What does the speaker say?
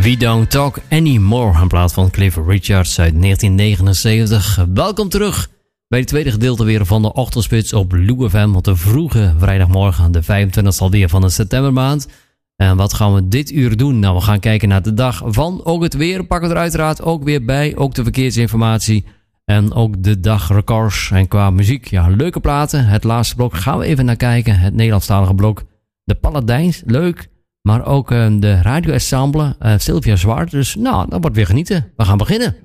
We Don't Talk Anymore in plaats van Cliff Richards uit 1979. Welkom terug bij het tweede gedeelte weer van de Ochtendspits op Lou FM op de vroege vrijdagmorgen, de 25e alweer van de septembermaand. En wat gaan we dit uur doen? Nou, we gaan kijken naar de dag van ook het weer. Pakken we er uiteraard ook weer bij, ook de verkeersinformatie en ook de dagrecords. En qua muziek, ja, leuke platen. Het laatste blok gaan we even naar kijken, het Nederlandstalige blok. De Paladijns, leuk. Maar ook de radioensemble, Sylvia Zwart. Dus nou, dat wordt weer genieten. We gaan beginnen.